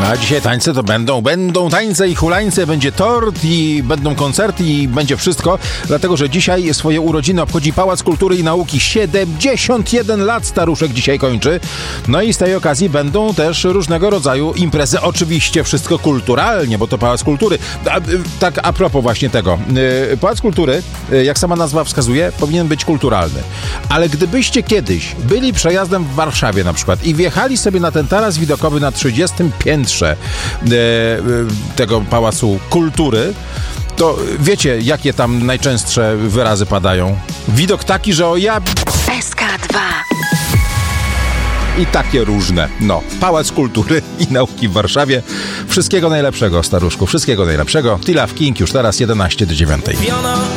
A dzisiaj tańce to będą tańce i hulańce, będzie tort i będą koncerty i będzie wszystko, dlatego że dzisiaj swoje urodziny obchodzi Pałac Kultury i Nauki. 71 lat staruszek dzisiaj kończy. No i z tej okazji będą też różnego rodzaju imprezy. Oczywiście wszystko kulturalnie, bo to Pałac Kultury. Tak a propos właśnie tego. Pałac Kultury, jak sama nazwa wskazuje, powinien być kulturalny. Ale gdybyście kiedyś byli przejazdem w Warszawie na przykład i wjechali sobie na ten taras widokowy na 30 piętrze tego Pałacu Kultury, to wiecie, jakie tam najczęstsze wyrazy padają. Widok taki, że o ja... SK2 I takie różne. No, Pałac Kultury i Nauki w Warszawie. Wszystkiego najlepszego, staruszku. Wszystkiego najlepszego. T-Love King już teraz 11 do 9.